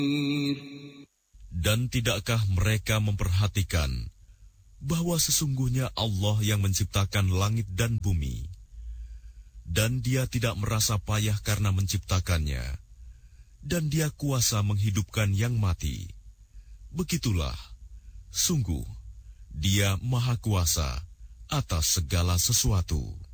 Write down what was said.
Dan tidakkah mereka memperhatikan bahwa sesungguhnya Allah yang menciptakan langit dan bumi, dan Dia tidak merasa payah karena menciptakannya, dan Dia kuasa menghidupkan yang mati. Begitulah, sungguh, Dia Maha Kuasa atas segala sesuatu.